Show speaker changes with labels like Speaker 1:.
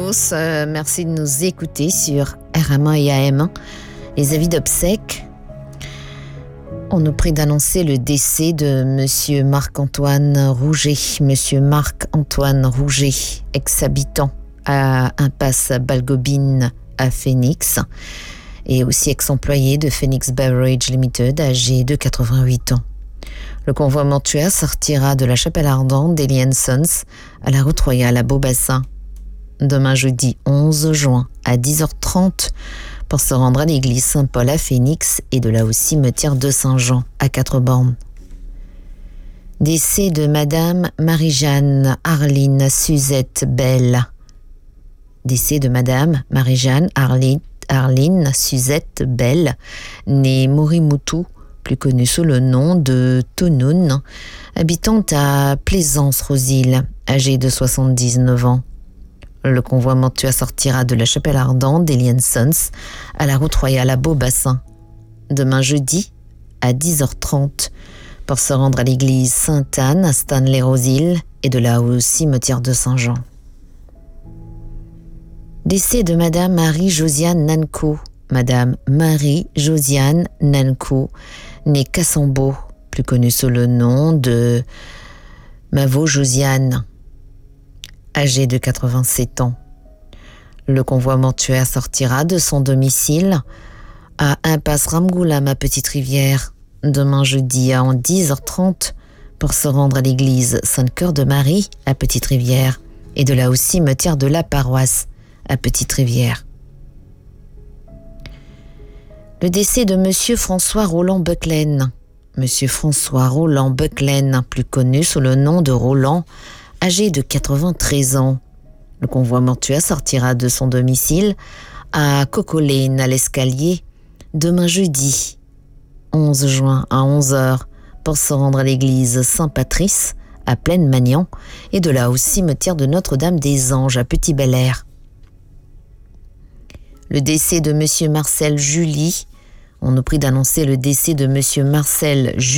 Speaker 1: tous, merci de nous écouter sur RM1 et AM1. Les avis d'obsèques. On nous prie d'annoncer le décès de Monsieur Marc-Antoine Rouget. Monsieur Marc-Antoine Rouget, ex-habitant à Impasse Balgobine à Phoenix et aussi ex-employé de Phoenix Beverage Limited, âgé de 88 ans. Le convoi mortuaire sortira de la chapelle ardente d'Eli & Sons à la route royale à Beaubassin demain jeudi 11 juin à 10h30 pour se rendre à l'église Saint-Paul à Phoenix et de là au cimetière de Saint-Jean à 4 bornes. Décès de Madame Marie-Jeanne Arline Suzette Bell. Décès de Madame Marie-Jeanne Arline Suzette Bell, née Morimoutou, plus connue sous le nom de Tounoun, habitante à Plaisance-Rosil, âgée de 79 ans. Le convoi mortuaire sortira de la chapelle ardente d'Eli & Sons à la route royale à Beaubassin demain jeudi à 10h30 pour se rendre à l'église Sainte-Anne à Stanley-Rosil et de là au cimetière de Saint-Jean. Décès de Madame Marie-Josiane Nanco. Madame Marie-Josiane Nanco, née Cassambeau, plus connue sous le nom de Mavo Josiane, âgée de 87 ans. Le convoi mortuaire sortira de son domicile à Impasse Ramgoulam à Petite-Rivière demain jeudi à 10h30 pour se rendre à l'église Sainte-Cœur de Marie à Petite-Rivière et de là au cimetière de la Paroisse à Petite-Rivière. Le décès de Monsieur François Roland Bucklen. Monsieur François Roland Bucklen, plus connu sous le nom de Roland, âgé de 93 ans. Le convoi mortuaire sortira de son domicile à Cocolène à l'Escalier demain jeudi 11 juin à 11h pour se rendre à l'église Saint-Patrice à Plaine-Magnan et de là au cimetière de Notre-Dame-des-Anges à Petit-Bel-Air. Le décès de Monsieur Marcel Julie. On nous prie d'annoncer le décès de Monsieur Marcel Julie.